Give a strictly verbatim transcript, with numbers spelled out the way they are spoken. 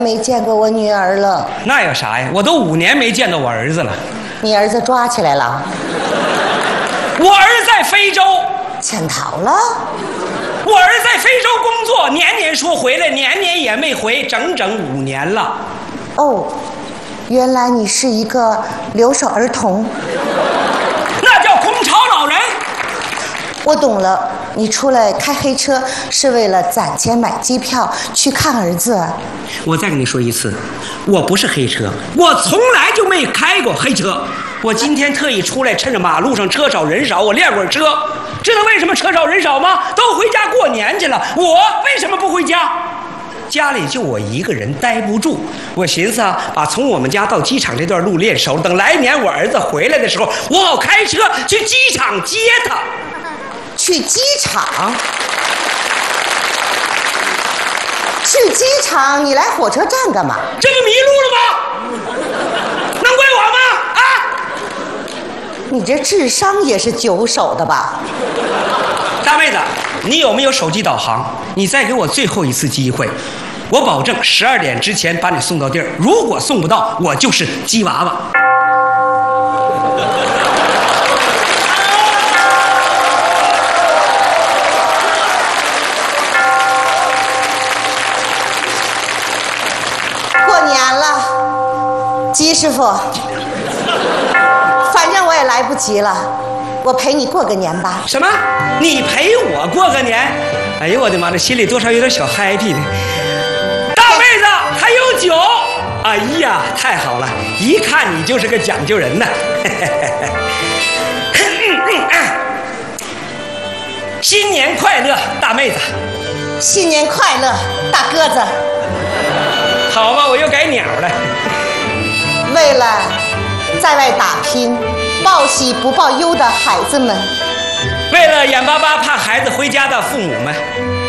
没见过我女儿了。 那有啥呀？我都五年没见到我儿子了。 你儿子抓起来了？ 我儿子在非洲潜逃了。 我儿子在非洲工作，年年说回来，年年也没回，整整五年了。 哦，原来你是一个留守儿童。 那叫空巢老人。 我懂了，你出来开黑车是为了攒钱买机票去看儿子。 我再跟你说一次，我不是黑车，我从来就没开过黑车。我今天特意出来，趁着马路上车少人少，我练会儿车。知道为什么车少人少吗？都回家过年去了，我为什么不回家？家里就我一个人待不住，我寻思啊，把从我们家到机场这段路练熟了，等来年我儿子回来的时候，我好开车去机场接他。 去机场？去机场？你来火车站干嘛？ 这不迷路了吗？能怪我吗？啊！ 你这智商也是九手的吧？ 大妹子，你有没有手机导航？你再给我最后一次机会，我保证十二点之前把你送到地儿。如果送不到，我就是鸡娃娃。姬师傅，反正我也来不及了，我陪你过个年吧。 什么？你陪我过个年？哎呦我的妈，这心里多少有点小 happy 的。大妹子还有酒？哎呀，太好了，一看你就是个讲究人呐。新年快乐，大妹子。 新年快乐，大鸽子。 好吧，我又改鸟了。 为了在外打拼、报喜不报忧的孩子们， 为了眼巴巴盼孩子回家的父母们。